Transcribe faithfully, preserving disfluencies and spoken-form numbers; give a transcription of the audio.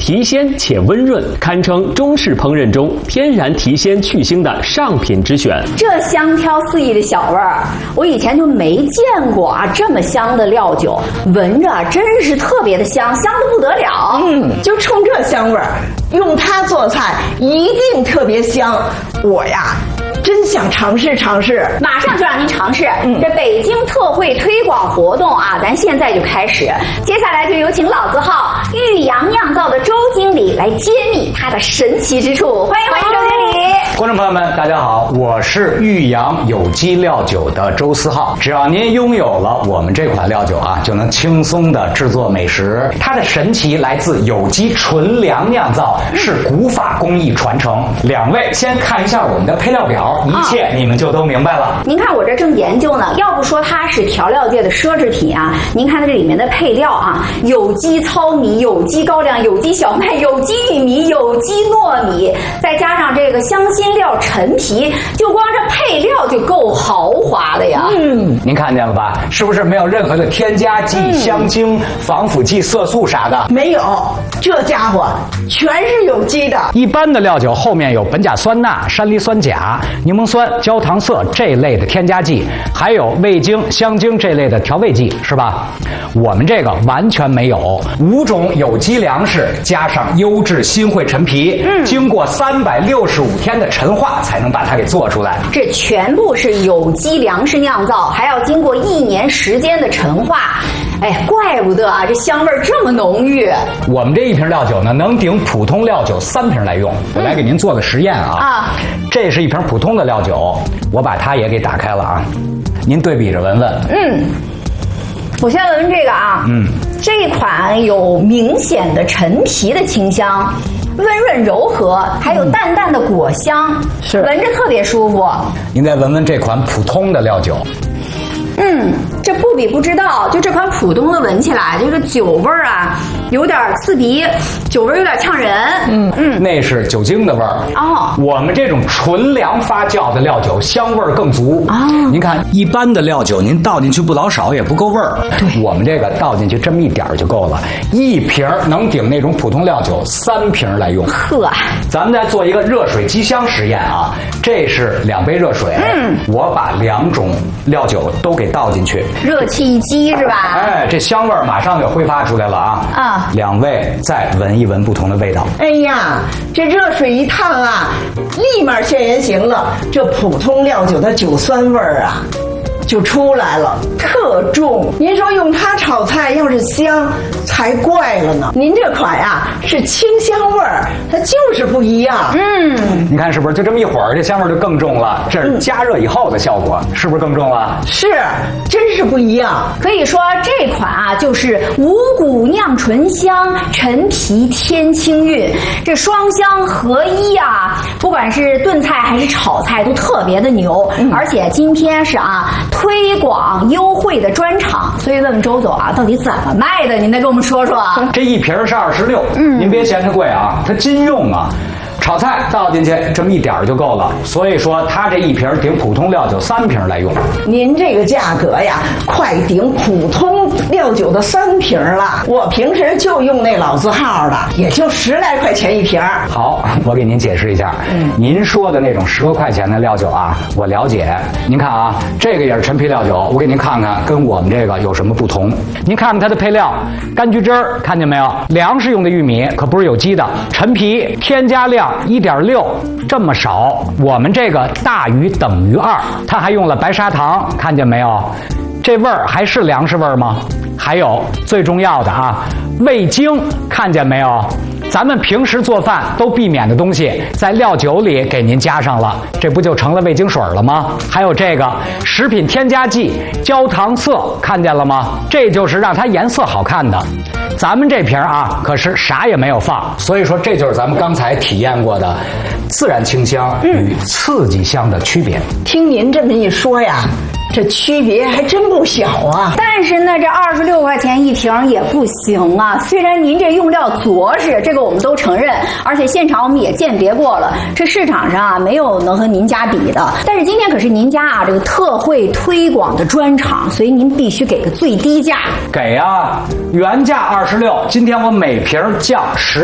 提鲜且温润，堪称中式烹饪中天然提鲜去腥的上品之选。 这香飘四溢的小味儿，我以前就没见过啊这么香的料酒，闻着真是特别的香，香得不得了。 嗯，就冲这香味儿，用它做菜一定特别香。我呀，真想尝试尝试， 马上就让您尝试。 嗯， 这北京特惠推广活动啊，咱现在就开始。接下来就有请老字号玉阳酿造的周经理来揭秘它的神奇之处。欢迎欢迎周经理！ 观众朋友们，大家好，我是玉阳有机料酒的周思浩。只要您拥有了我们这款料酒啊，就能轻松的制作美食。它的神奇来自有机纯粮酿造，是古法工艺传承。两位先看一下我们的配料表，一切你们就都明白了。 您看我这正研究呢，要不说它是调料界的奢侈品啊，您看它这里面的配料啊，有机糙米、有机高粱、有机小麦、有机玉米、有机糯米，再加上这个香辛料陈皮，就光这配料就够豪华的呀。 嗯，您看见了吧？是不是没有任何的添加剂、嗯、香精、防腐剂、色素啥的？ 没有，这家伙全是有机的。 一般的料酒后面有苯甲酸钠、山梨酸钾、柠檬酸、焦糖色这类的添加剂，还有味精、香精这类的调味剂，是吧？我们这个完全没有，五种有机粮食加上优质新会陈皮，嗯，经过三百六十五天的陈化才能把它给做出来。 这全部是有机粮食酿造，还要经过一年时间的陈化。哎，怪不得啊，这香味这么浓郁。 我们这一瓶料酒呢，能顶普通料酒三瓶来用。我来给您做个实验啊。啊，这是一瓶普通的料酒，我把它也给打开了啊，您对比着闻闻。 嗯，我先闻闻这个啊。嗯，这款有明显的陈皮的清香。温润柔和，还有淡淡的果香，是闻着特别舒服。 您再闻闻这款普通的料酒。 嗯，这不比不知道，就这款普通的闻起来，这个酒味儿啊，有点刺鼻，酒味儿有点呛人。 嗯嗯，那是酒精的味儿。哦，我们这种纯粮发酵的料酒，香味儿更足。哦，您看，一般的料酒您倒进去不老少也不够味儿。对，我们这个倒进去这么一点儿就够了，一瓶能顶那种普通料酒三瓶来用。呵，咱们再做一个热水机箱实验啊，这是两杯热水，嗯，我把两种料酒都给倒进去， 热气一激是吧？ 哎，这香味儿马上就挥发出来了啊！啊，两位再闻一闻不同的味道。 哎呀，这热水一烫啊，立马现原形了。这普通料酒的酒酸味儿啊，就出来了，特重。您说用它炒菜要是香，才怪了呢。您这款呀、啊、是清香味儿，它就是不一样。 嗯，你看是不是？就这么一会儿，这香味就更重了。这是加热以后的效果，是不是更重了？ 是，真是不一样。 可以说这款啊，就是五谷酿醇香，陈皮添清韵，这双香合一啊，不管是炖菜还是炒菜都特别的牛。嗯、而且今天是啊。推广优惠的专场，所以问问周总啊，到底怎么卖的？您再跟我们说说。 这一瓶是二十六，嗯，您别嫌它贵啊，它金用啊。炒菜倒进去这么一点就够了，所以说它这一瓶顶普通料酒三瓶来用。 您这个价格呀，快顶普通料酒的三瓶了。我平时就用那老字号的，也就十来块钱一瓶。 好，我给您解释一下。嗯，您说的那种十多块钱的料酒啊，我了解。您看啊，这个也是陈皮料酒，我给您看看跟我们这个有什么不同。您看看它的配料，柑橘汁儿，看见没有？粮食用的玉米可不是有机的，陈皮添加量一点六，这么少，我们这个大于等于二。它还用了白砂糖，看见没有？这味儿还是粮食味儿吗？还有最重要的啊，味精，看见没有？咱们平时做饭都避免的东西，在料酒里给您加上了，这不就成了味精水了吗？还有这个食品添加剂焦糖色，看见了吗？这就是让它颜色好看的。咱们这瓶啊，可是啥也没有放，所以说这就是咱们刚才体验过的自然清香与刺激香的区别。 嗯、听您这么一说呀，这区别还真不小啊！ 但是呢，这二十六块钱一瓶也不行啊。虽然您这用料着实，这个我们都承认，而且现场我们也鉴别过了，这市场上啊没有能和您家比的。但是今天可是您家啊这个特惠推广的专场，所以您必须给个最低价。 给啊，原价二十六，今天我每瓶降十。